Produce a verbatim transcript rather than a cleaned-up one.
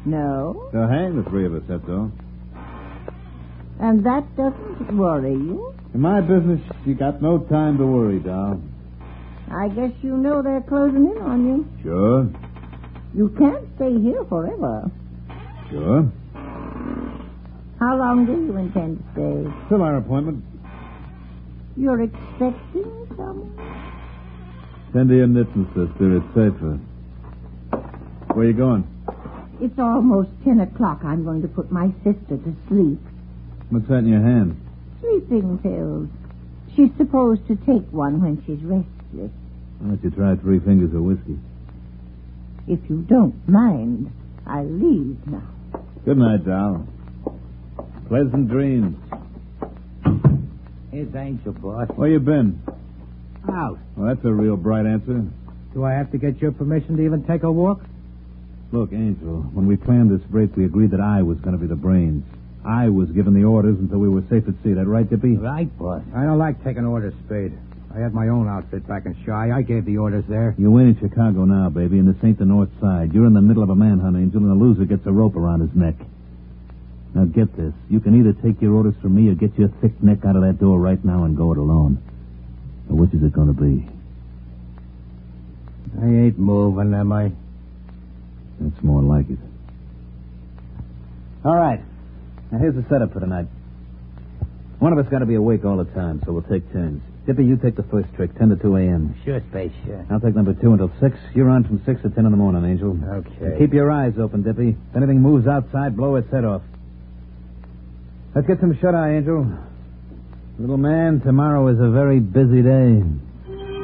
No? They'll hang the three of us, that's all. And that doesn't worry you? In my business, you got no time to worry, doll. I guess you know they're closing in on you. Sure. You can't stay here forever. Sure. How long do you intend to stay? Till our appointment. You're expecting someone? Send to your knitting, sister. It's safer. Where you going? It's almost ten o'clock. I'm going to put my sister to sleep. What's that in your hand? Sleeping pills. She's supposed to take one when she's restless. Why don't you try three fingers of whiskey? If you don't mind, I'll leave now. Good night, doll. Pleasant dreams. Here's Angel, boss. Where you been? Out. Well, that's a real bright answer. Do I have to get your permission to even take a walk? Look, Angel, when we planned this break, we agreed that I was going to be the brains. I was given the orders until we were safe at sea. That right, Dippy? Right, boss. I don't like taking orders, Spade. I had my own outfit back in Shy. I gave the orders there. You ain't in Chicago now, baby, and this ain't the North Side. You're in the middle of a manhunt, Angel, and the loser gets a rope around his neck. Now, get this. You can either take your orders from me or get your thick neck out of that door right now and go it alone. Now, which is it going to be? I ain't moving, am I? That's more like it. All right. Now, here's the setup for tonight. One of us got to be awake all the time, so we'll take turns. Dippy, you take the first trick, ten to two a.m. Sure, Space, sure. I'll take number two until six. You're on from six to ten in the morning, Angel. Okay. And keep your eyes open, Dippy. If anything moves outside, blow its head off. Let's get some shut-eye, Angel. Little man, tomorrow is a very busy day.